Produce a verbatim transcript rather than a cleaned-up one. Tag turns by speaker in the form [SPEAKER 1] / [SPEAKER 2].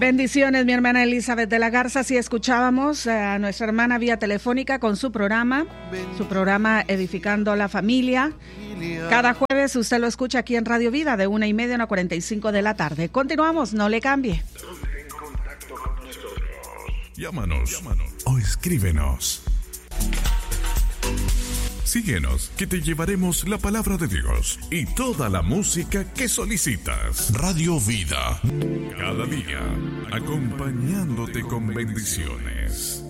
[SPEAKER 1] Bendiciones, mi hermana Elizabeth de la Garza. Sí, escuchábamos a nuestra hermana vía telefónica con su programa, su programa Edificando la Familia. Cada jueves usted lo escucha aquí en Radio Vida de una y media a una cuarenta y cinco de la tarde. Continuamos, no le cambie.
[SPEAKER 2] Llámanos, Llámanos o escríbenos. Síguenos, que te llevaremos la palabra de Dios y toda la música que solicitas. Radio Vida, cada día, acompañándote con bendiciones.